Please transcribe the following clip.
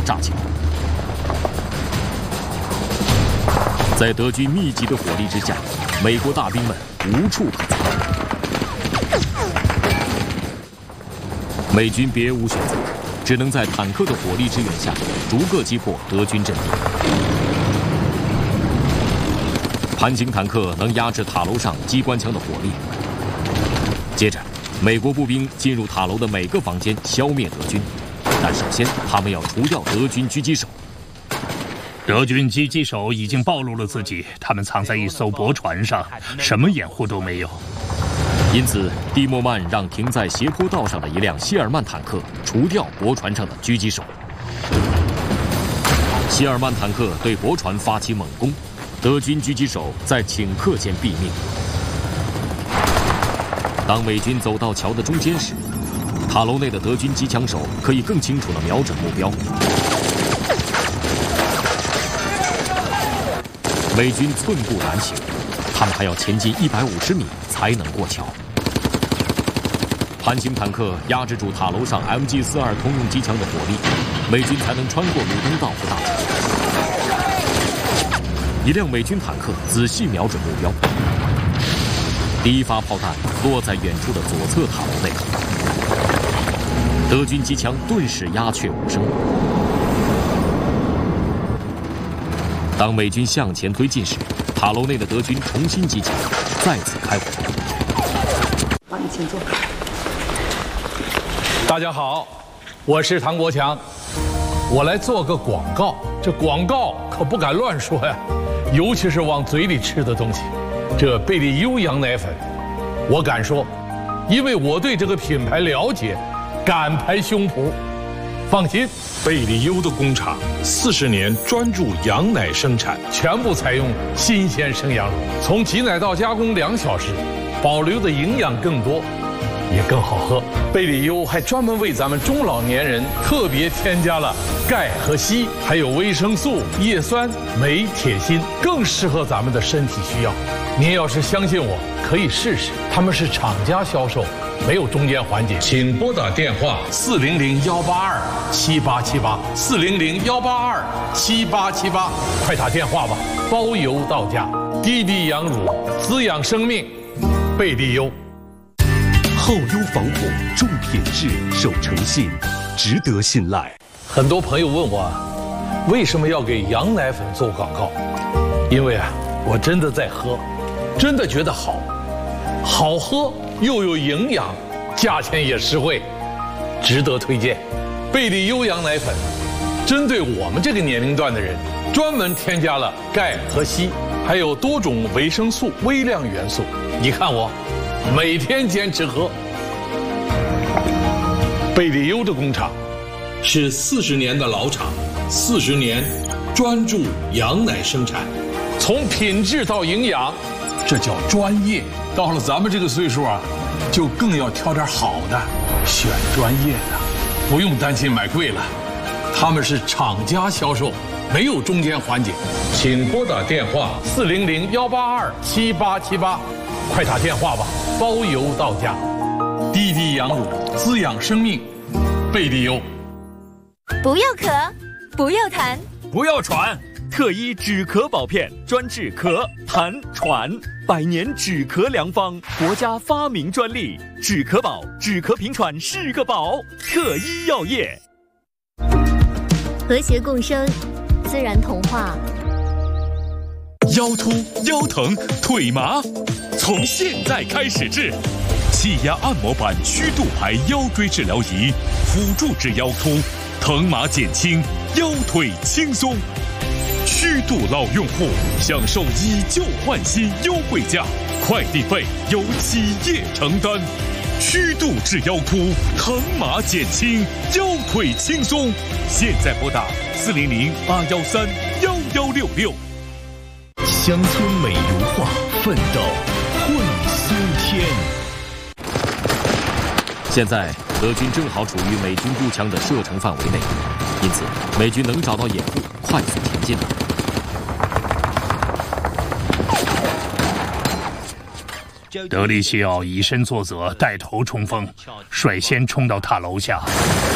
炸桥。在德军密集的火力之下，美国大兵们无处可藏。美军别无选择，只能在坦克的火力支援下，逐个击破德军阵地。盘型坦克能压制塔楼上机关枪的火力。接着，美国步兵进入塔楼的每个房间，消灭德军。但首先，他们要除掉德军狙击手。 德军狙击手已经暴露了自己，他们藏在一艘驳船上，什么掩护都没有。 因此，蒂莫曼让停在斜坡道上的一辆希尔曼坦克除掉驳船上的狙击手。希尔曼坦克对驳船发起猛攻，德军狙击手在顷刻间毙命。当美军走到桥的中间时，塔楼内的德军机枪手可以更清楚地瞄准目标。美军寸步难行，他们还要前进150米才能过桥。盘型坦克压制住塔楼上 MG42通用机枪的火力，美军才能穿过鲁东道和大桥。一辆美军坦克仔细瞄准目标，第一发炮弹落在远处的左侧塔楼内，德军机枪顿时鸦雀无声。当美军向前推进时，塔楼内的德军重新击枪，再次开火。 帮你请坐。 大家好，我是唐国强，我来做个广告。这广告可不敢乱说呀，尤其是往嘴里吃的东西。这贝利优羊奶粉，我敢说，因为我对这个品牌了解，敢拍胸脯。放心， 贝利优的工厂40年专注羊奶生产， 全部采用新鲜生羊乳，从挤奶到加工2小时，保留的营养更多，也更好喝。贝利优还专门为咱们中老年人特别添加了钙和硒，还有维生素、叶酸、镁、铁、锌，更适合咱们的身体需要。您要是相信我，可以试试，他们是厂家销售，没有中间环节。 请拨打电话 400-182-7878，400-182-7878，快打电话吧，包邮到家。滴滴羊乳，滋养生命，贝利优。 厚优防火，重品质，守诚信，值得信赖。 很多朋友问我，为什么要给羊奶粉做广告？因为我真的在喝，真的觉得好，好喝又有营养，价钱也实惠，值得推荐。贝利优羊奶粉，针对我们这个年龄段的人，专门添加了钙和硒，还有多种维生素、微量元素。你看我，每天坚持喝。贝利优的工厂是40年的老厂，40年专注羊奶生产， 从品质到营养，这叫专业。到了咱们这个岁数就更要挑点好的，选专业的，不用担心买贵了。他们是厂家销售，没有中间环节。 请拨打电话 400-182-7878，快打电话吧，包邮到家。滴滴羊乳，滋养生命，贝利优。 不要咳，不要痰， 不要喘，特一止咳宝片，专治咳、痰、喘，100年止咳良方，国家发明专利，止咳宝，止咳平喘是个宝，特一药业。 和谐共生，自然童话。 腰突、腰疼、腿麻，从现在开始治。气压按摩板虚度牌腰椎治疗仪，辅助治腰突，疼麻减轻，腰腿轻松。虚度老用户享受以旧换新优惠价，快递费由企业承担。虚度治腰突，疼麻减轻，腰腿轻松。现在拨打400-813-1166。 乡村美如画，奋斗混苏天。 现在德军正好处于美军步枪的射程范围内，因此美军能找到掩护，快速前进了。 德利西奥以身作则，带头冲锋，率先冲到塔楼下。